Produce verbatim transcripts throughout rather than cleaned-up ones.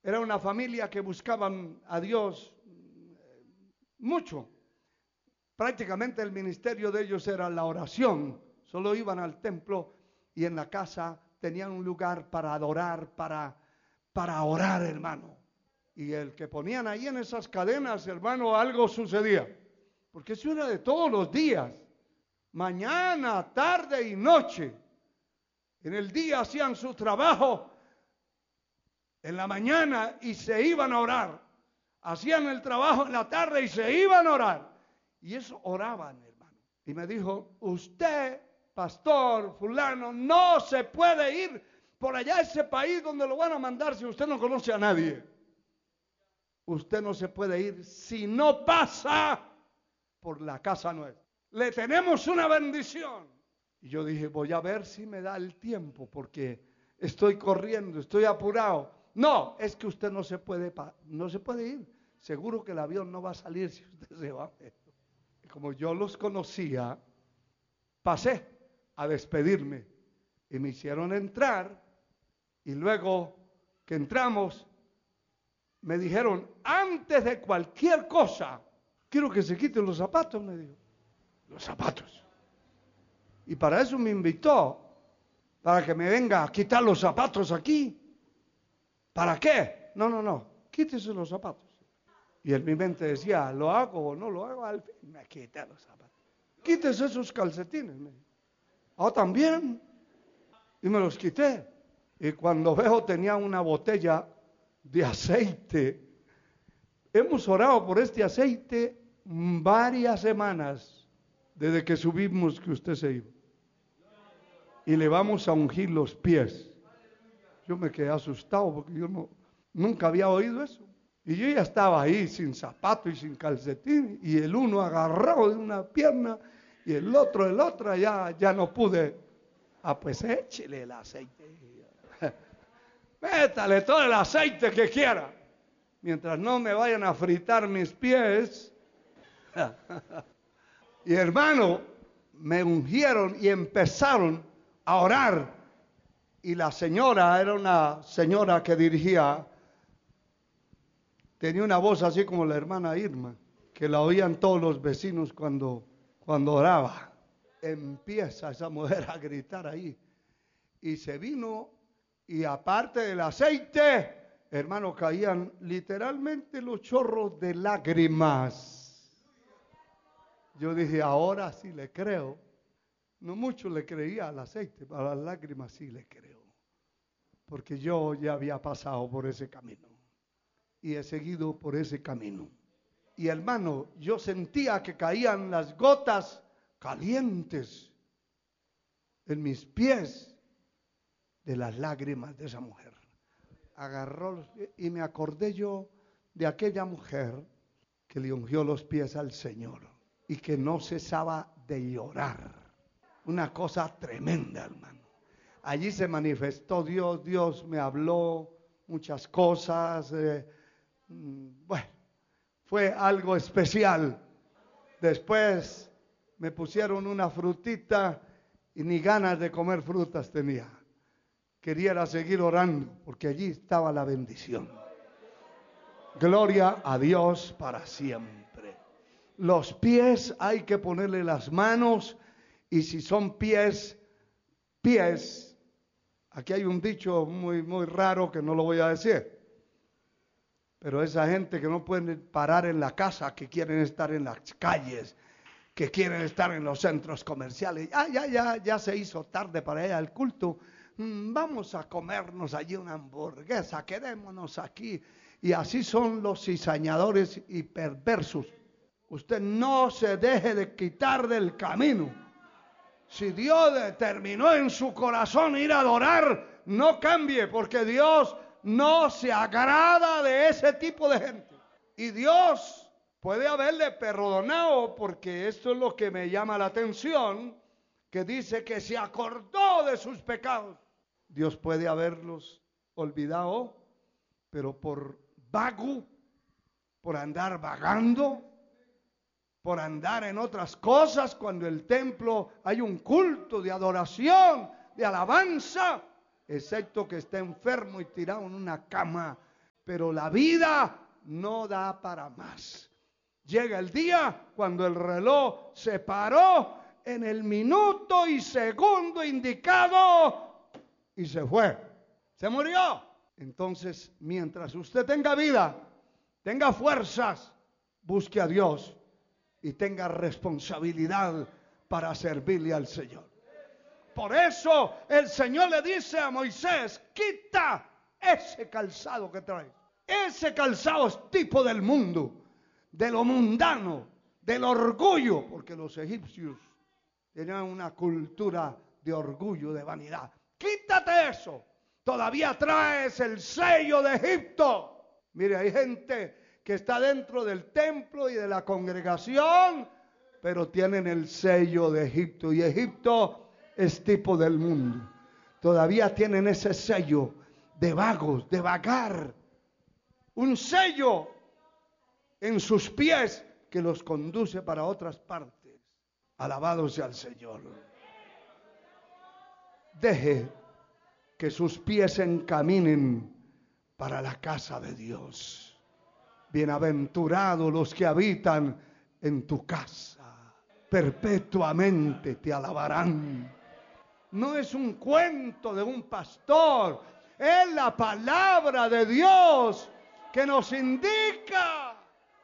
Era una familia que buscaban a Dios mucho. Prácticamente el ministerio de ellos era la oración. Solo iban al templo y en la casa tenían un lugar para adorar, para, para orar, hermano. Y el que ponían ahí en esas cadenas, hermano, algo sucedía. Porque eso era de todos los días. Mañana, tarde y noche. En el día hacían su trabajo. En la mañana y se iban a orar. Hacían el trabajo en la tarde y se iban a orar. Y eso oraban, hermano. Y me dijo, usted, pastor fulano, no se puede ir por allá a ese país donde lo van a mandar si usted no conoce a nadie. Usted no se puede ir si no pasa por la casa nuestra. Le tenemos una bendición. Y yo dije, voy a ver si me da el tiempo porque estoy corriendo, estoy apurado. No, es que usted no se puede, no se puede ir. Seguro que el avión no va a salir si usted se va. Y como yo los conocía, pasé a despedirme y me hicieron entrar. Y luego que entramos, me dijeron, antes de cualquier cosa, quiero que se quiten los zapatos, me dijo. Los zapatos. Y para eso me invitó, para que me venga a quitar los zapatos aquí. ¿Para qué? No, no, no, quítese los zapatos. Y en mi mente decía, ¿lo hago o no lo hago? Al fin me quité los zapatos. Quítese esos calcetines. Me dijo. Ah, también. Y me los quité. Y cuando veo tenía una botella de aceite. Hemos orado por este aceite varias semanas desde que subimos que usted se iba. Y le vamos a ungir los pies. Yo me quedé asustado porque yo no, nunca había oído eso. Y yo ya estaba ahí sin zapato y sin calcetín. Y el uno agarrado de una pierna y el otro el otro. Ya, ya no pude. Ah, pues échele el aceite. Métale todo el aceite que quiera. Mientras no me vayan a fritar mis pies. Y hermano, me ungieron y empezaron a orar. Y la señora era una señora que dirigía, tenía una voz así como la hermana Irma, que la oían todos los vecinos cuando, cuando oraba. Empieza esa mujer a gritar ahí. Y se vino, y aparte del aceite, hermano, caían literalmente los chorros de lágrimas. Yo dije, ahora sí le creo. No mucho le creía al aceite, pero a las lágrimas sí le creo. Porque yo ya había pasado por ese camino. Y he seguido por ese camino. Y hermano, yo sentía que caían las gotas calientes en mis pies de las lágrimas de esa mujer. Agarró los pies y me acordé yo de aquella mujer que le ungió los pies al Señor y que no cesaba de llorar. Una cosa tremenda, hermano. Allí se manifestó Dios, Dios me habló muchas cosas. Eh, bueno, fue algo especial. Después me pusieron una frutita y ni ganas de comer frutas tenía. Quería seguir orando porque allí estaba la bendición. Gloria a Dios para siempre. Los pies hay que ponerle las manos. Y si son pies, pies, aquí hay un dicho muy, muy raro que no lo voy a decir. Pero esa gente que no pueden parar en la casa, que quieren estar en las calles, que quieren estar en los centros comerciales. Ah, ya, ya, ya se hizo tarde para ir al culto. Mm, vamos a comernos allí una hamburguesa, quedémonos aquí. Y así son los cizañadores y perversos. Usted no se deje de quitar del camino. Si Dios determinó en su corazón ir a adorar, no cambie, porque Dios no se agrada de ese tipo de gente. Y Dios puede haberle perdonado, porque esto es lo que me llama la atención, que dice que se acordó de sus pecados. Dios puede haberlos olvidado, pero por vago, por andar vagando, por andar en otras cosas, cuando el templo hay un culto de adoración, de alabanza, excepto que esté enfermo y tirado en una cama pero la vida no da para más. Llega el día cuando el reloj se paró en el minuto y segundo indicado y se fue. Se murió. Entonces, mientras usted tenga vida, tenga fuerzas, busque a Dios y tenga responsabilidad para servirle al Señor. Por eso el Señor le dice a Moisés: quita ese calzado que traes. Ese calzado es tipo del mundo, de lo mundano, del orgullo, porque los egipcios tenían una cultura de orgullo, de vanidad. Quítate eso. Todavía traes el sello de Egipto. Mire, hay gente que está dentro del templo y de la congregación, pero tienen el sello de Egipto. Y Egipto es tipo del mundo. Todavía tienen ese sello de vagos, de vagar. Un sello en sus pies que los conduce para otras partes. Alabado sea el Señor. Deje que sus pies se encaminen para la casa de Dios. Bienaventurados los que habitan en tu casa, perpetuamente te alabarán. No es un cuento de un pastor, es la palabra de Dios que nos indica.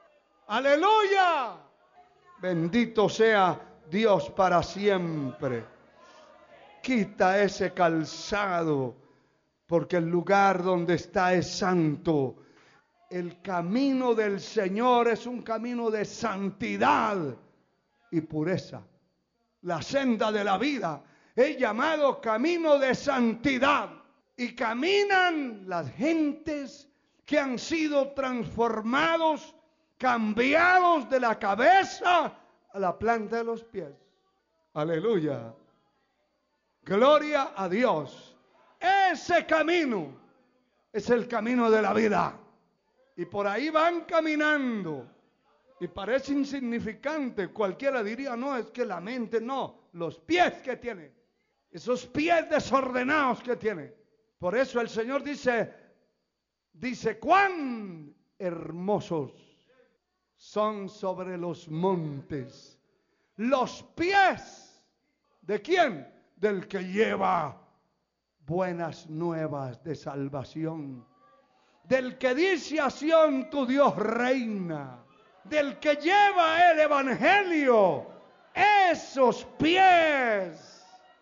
Aleluya. Bendito sea Dios para siempre. Quita ese calzado, porque el lugar donde está es santo. El camino del Señor es un camino de santidad y pureza. La senda de la vida es llamado camino de santidad. Y caminan las gentes que han sido transformados, cambiados de la cabeza a la planta de los pies. Aleluya. Gloria a Dios. Ese camino es el camino de la vida. Y por ahí van caminando. Y parece insignificante. Cualquiera diría, no, es que la mente, no. Los pies que tiene. Esos pies desordenados que tiene. Por eso el Señor dice, dice, cuán hermosos son sobre los montes los pies. ¿De quién? Del que lleva buenas nuevas de salvación. Del que dice a Sión, tu Dios reina. Del que lleva el evangelio. Esos pies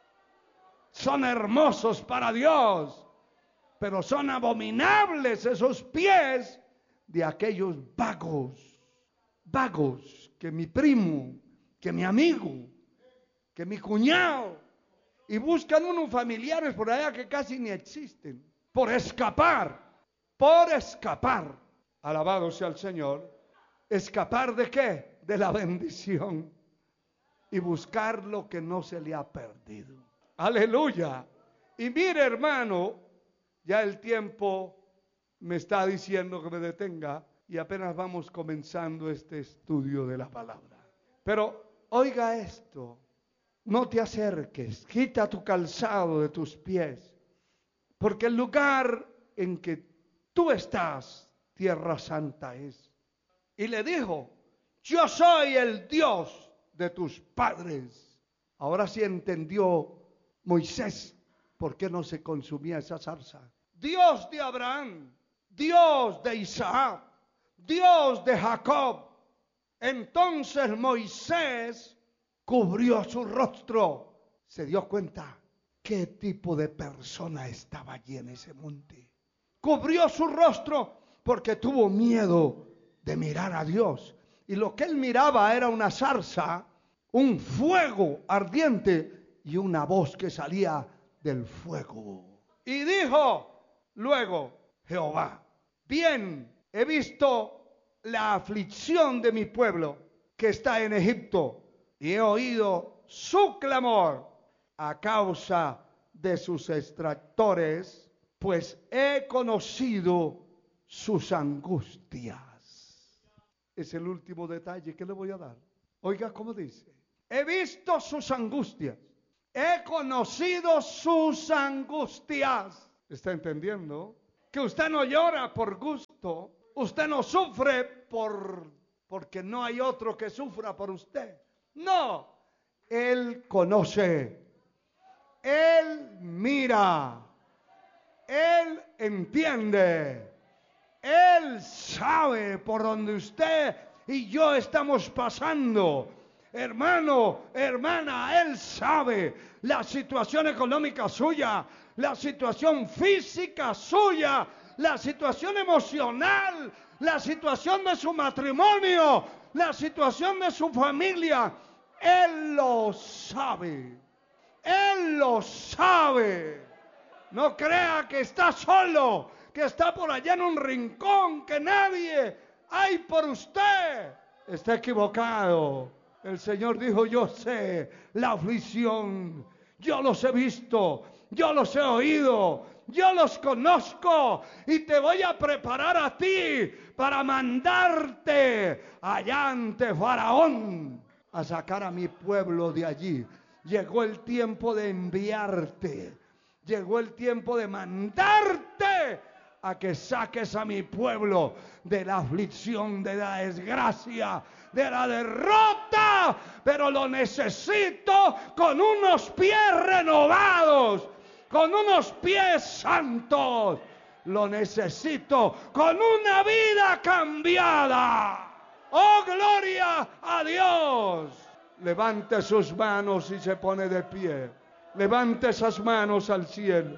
son hermosos para Dios, pero son abominables esos pies de aquellos vagos, vagos, que mi primo, que mi amigo, que mi cuñado, y buscan unos familiares por allá que casi ni existen, por escapar, por escapar. Alabado sea el Señor. ¿Escapar de qué? De la bendición. Y buscar lo que no se le ha perdido. Aleluya. Y mire, hermano, ya el tiempo me está diciendo que me detenga y apenas vamos comenzando este estudio de la palabra. Pero oiga esto. No te acerques, quita tu calzado de tus pies, porque el lugar en que tú estás, tierra santa es. Y le dijo, yo soy el Dios de tus padres. Ahora sí entendió Moisés por qué no se consumía esa zarza. Dios de Abraham, Dios de Isaac, Dios de Jacob. Entonces Moisés cubrió su rostro. Se dio cuenta qué tipo de persona estaba allí en ese monte. Cubrió su rostro porque tuvo miedo de mirar a Dios. Y lo que él miraba era una zarza, un fuego ardiente y una voz que salía del fuego. Y dijo luego Jehová, bien, he visto la aflicción de mi pueblo que está en Egipto. Y he oído su clamor a causa de sus extractores, pues he conocido sus angustias. Es el último detalle que le voy a dar. Oiga cómo dice. He visto sus angustias. He conocido sus angustias. ¿Está entendiendo? que usted no llora por gusto, usted no sufre por, porque no hay otro que sufra por usted. No, Él conoce, Él mira, Él entiende, Él sabe por donde usted y yo estamos pasando. Hermano, hermana, Él sabe la situación económica suya, la situación física suya, la situación emocional, la situación de su matrimonio, la situación de su familia. Él lo sabe. Él lo sabe. No crea que está solo, que está por allá en un rincón, que nadie hay por usted. Está equivocado. El Señor dijo, yo sé la aflicción, yo los he visto, yo los he oído, yo los conozco y te voy a preparar a ti para mandarte allá ante Faraón a sacar a mi pueblo de allí. Llegó el tiempo de enviarte, llegó el tiempo de mandarte a que saques a mi pueblo de la aflicción, de la desgracia, de la derrota, pero lo necesito con unos pies renovados, con unos pies santos. Lo necesito con una vida cambiada. ¡Oh, gloria a Dios! Levante sus manos y se pone de pie. Levante esas manos al cielo.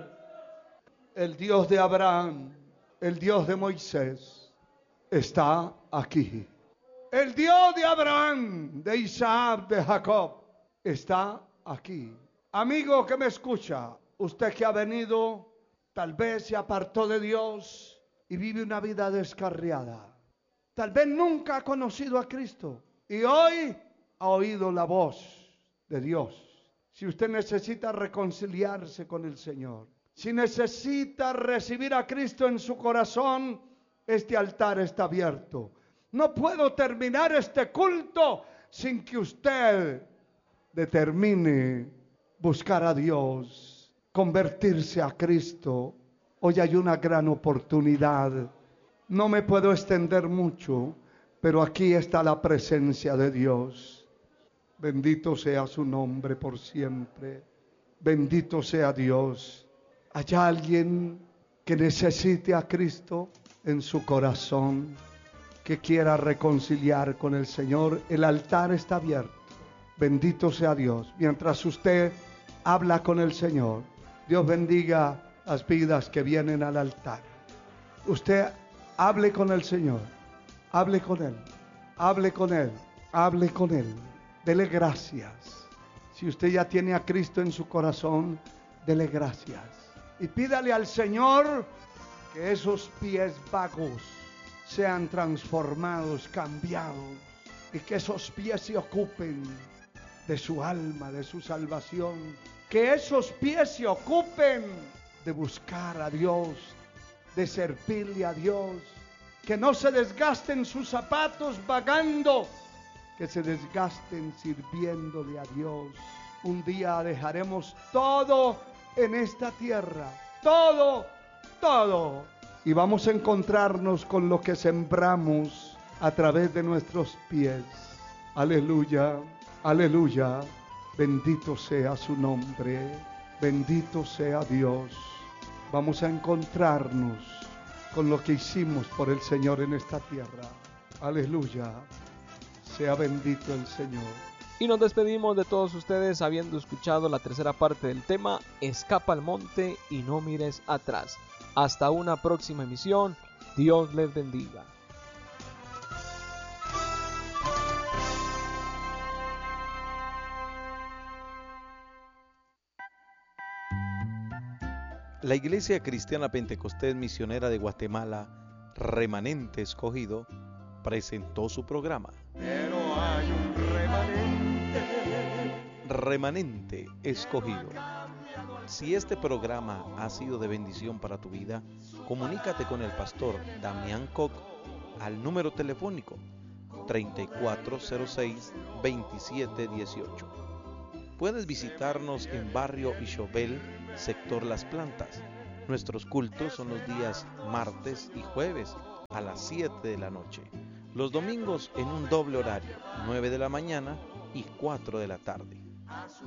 El Dios de Abraham, el Dios de Moisés, está aquí. El Dios de Abraham, de Isaac, de Jacob, está aquí. Amigo que me escucha, usted que ha venido, tal vez se apartó de Dios y vive una vida descarriada. Tal vez nunca ha conocido a Cristo y hoy ha oído la voz de Dios. Si usted necesita reconciliarse con el Señor, si necesita recibir a Cristo en su corazón, este altar está abierto. No puedo terminar este culto sin que usted determine buscar a Dios, convertirse a Cristo. Hoy hay una gran oportunidad. No me puedo extender mucho, pero aquí está la presencia de Dios. Bendito sea su nombre por siempre. Bendito sea Dios. ¿Hay alguien que necesite a Cristo en su corazón, que quiera reconciliar con el Señor? El altar está abierto. Bendito sea Dios. Mientras usted habla con el Señor, Dios bendiga las vidas que vienen al altar. Usted hable con el Señor, hable con Él, hable con Él, hable con Él. Dele gracias. Si usted ya tiene a Cristo en su corazón, dele gracias. Y pídale al Señor que esos pies vagos sean transformados, cambiados, y que esos pies se ocupen de su alma, de su salvación. Que esos pies se ocupen de buscar a Dios, de servirle a Dios. Que no se desgasten sus zapatos vagando, que se desgasten sirviéndole a Dios. Un día dejaremos todo en esta tierra, todo, todo. Y vamos a encontrarnos con lo que sembramos a través de nuestros pies. Aleluya, aleluya. Bendito sea su nombre. Bendito sea Dios. Vamos a encontrarnos con lo que hicimos por el Señor en esta tierra. Aleluya. Sea bendito el Señor. Y nos despedimos de todos ustedes habiendo escuchado la tercera parte del tema Escapa al monte y no mires atrás. Hasta una próxima emisión. Dios les bendiga. La Iglesia Cristiana Pentecostés Misionera de Guatemala, Remanente Escogido, presentó su programa. Pero hay un remanente. Remanente Escogido. Si este programa ha sido de bendición para tu vida, comunícate con el pastor Damián Koch al número telefónico treinta y cuatro cero seis, veintisiete dieciocho. Puedes visitarnos en Barrio Ixobel, sector Las Plantas, Nuestros cultos son los días martes y jueves a las siete de la noche. Los domingos en un doble horario, nueve de la mañana y cuatro de la tarde.